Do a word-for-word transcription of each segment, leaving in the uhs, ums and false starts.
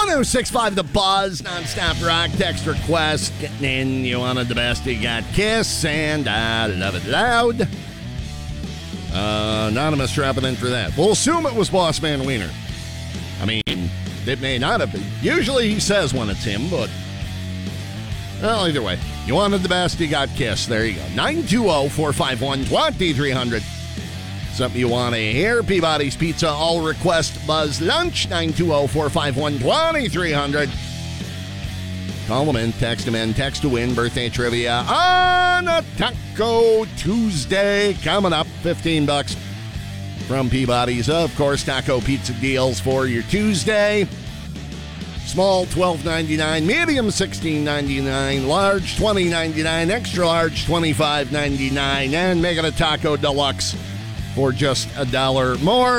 one oh six point five The Buzz, nonstop rock, text request. Getting in, you wanted the best, you got Kiss, and I love it loud. Uh, anonymous dropping in for that. We'll assume it was Boss Man Wiener. I mean, it may not have been. Usually he says when it's him, but... Well, either way. You wanted the best, you got Kiss. There you go. nine two zero, four five one, two three zero zero. Something you want to hear. Peabody's Pizza All Request Buzz Lunch. nine two zero, four five one, two three zero zero. Call them in, text them in, text to win birthday trivia on a Taco Tuesday. Coming up, fifteen bucks from Peabody's. Of course, taco pizza deals for your Tuesday. Small, twelve ninety-nine. Medium, sixteen ninety-nine. Large, twenty ninety-nine. Extra large, twenty-five ninety-nine. And make it a Taco Deluxe for just a dollar more.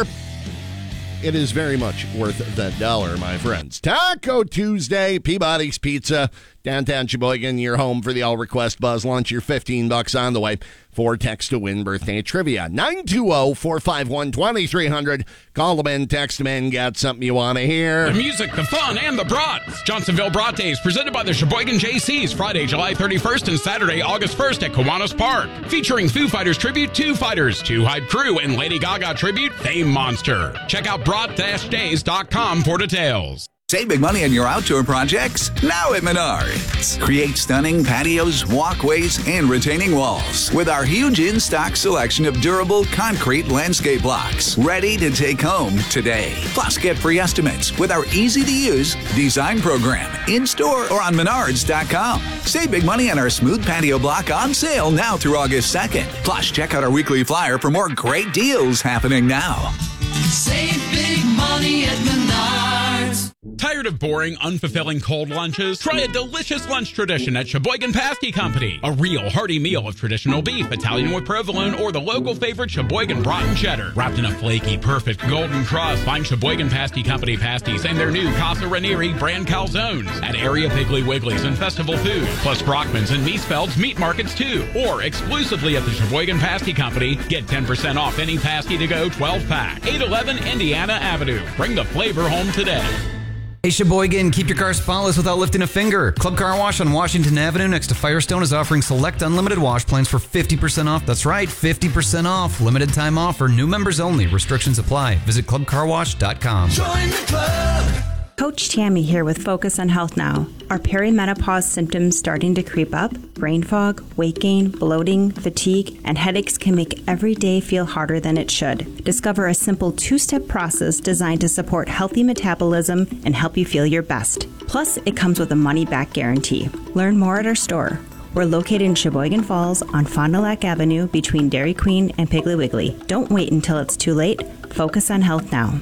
It is very much worth that dollar, my friends. Taco Tuesday, Peabody's Pizza, downtown Sheboygan, your home for the All Request Buzz Lunch. Your fifteen bucks on the way for text to win birthday trivia. nine two zero, four five one, two three zero zero. Call them in, text them in, got something you want to hear. The music, the fun, and the brats. Johnsonville Brat Days, presented by the Sheboygan J Cs, Friday, July thirty-first and Saturday, August first at Kiwanis Park. Featuring Foo Fighters tribute, Two Fighters, Two Hype Crew, and Lady Gaga tribute, Fame Monster. Check out brat days dot com for details. Save big money on your outdoor projects now at Menards. Create stunning patios, walkways, and retaining walls with our huge in-stock selection of durable concrete landscape blocks ready to take home today. Plus, get free estimates with our easy-to-use design program in-store or on menards dot com. Save big money on our smooth patio block on sale now through August second. Plus, check out our weekly flyer for more great deals happening now. Save big money at Menards. Tired of boring, unfulfilling cold lunches? Try a delicious lunch tradition at Sheboygan Pasty Company. A real hearty meal of traditional beef, Italian with provolone, or the local favorite Sheboygan brat and cheddar. Wrapped in a flaky, perfect golden crust. Find Sheboygan Pasty Company pasties and their new Casa Ranieri brand calzones at area Piggly Wigglies and Festival Food, plus Brockman's and Miesfeld's meat markets too. Or exclusively at the Sheboygan Pasty Company, get ten percent off any pasty to go twelve pack. eight eleven Indiana Avenue. Bring the flavor home today. Hey Sheboygan, keep your car spotless without lifting a finger. Club Car Wash on Washington Avenue next to Firestone is offering select unlimited wash plans for fifty percent off. That's right, fifty percent off. Limited time offer. New members only. Restrictions apply. Visit club car wash dot com. Join the club. Coach Tammy here with Focus on Health Now. Are perimenopause symptoms starting to creep up? Brain fog, weight gain, bloating, fatigue, and headaches can make every day feel harder than it should. Discover a simple two-step process designed to support healthy metabolism and help you feel your best. Plus, it comes with a money-back guarantee. Learn more at our store. We're located in Sheboygan Falls on Fond du Lac Avenue between Dairy Queen and Piggly Wiggly. Don't wait until it's too late. Focus on health now.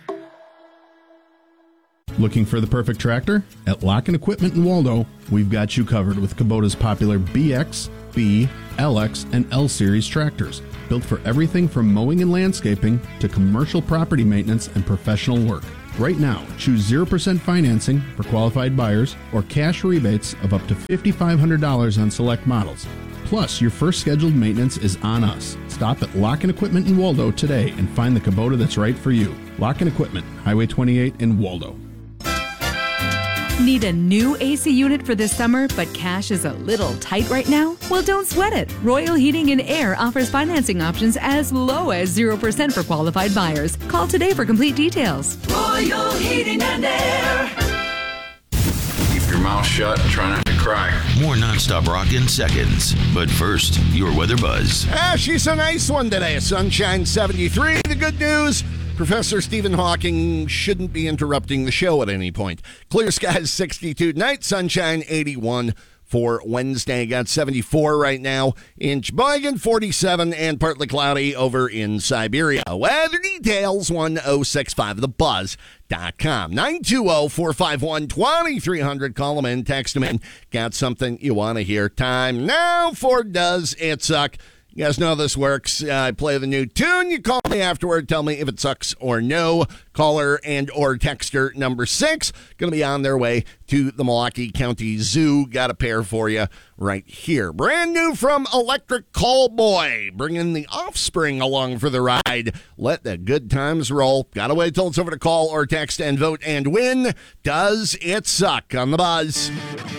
Looking for the perfect tractor? At Lock and Equipment in Waldo, we've got you covered with Kubota's popular B X, B, L X, and L Series tractors, built for everything from mowing and landscaping to commercial property maintenance and professional work. Right now, choose zero percent financing for qualified buyers or cash rebates of up to five thousand five hundred dollars on select models. Plus, your first scheduled maintenance is on us. Stop at Lock and Equipment in Waldo today and find the Kubota that's right for you. Lock and Equipment, Highway twenty-eight in Waldo. Need a new A C unit for this summer, but cash is a little tight right now? Well, don't sweat it. Royal Heating and Air offers financing options as low as zero percent for qualified buyers. Call today for complete details. Royal Heating and Air. Keep your mouth shut and try not to cry. More nonstop rock in seconds. But first, your weather buzz. Ah, she's a nice one today. Sunshine seventy-three. The good news, Professor Stephen Hawking shouldn't be interrupting the show at any point. Clear skies sixty-two tonight, sunshine eighty-one for Wednesday. Got seventy-four right now in Sheboygan, forty-seven and partly cloudy over in Siberia. Weather details, one oh six point five the buzz dot com. nine two zero, four five one, two three zero zero. Call them in, text them in. Got something you want to hear. Time now for Does It Suck? You guys know how this works. Uh, I play the new tune. You call me afterward. Tell me if it sucks or no. Caller and or texter number six going to be on their way to the Milwaukee County Zoo. Got a pair for you right here. Brand new from Electric Callboy. Bringing the Offspring along for the ride. Let the good times roll. Got to wait till it's over to call or text and vote and win. Does it suck on the Buzz?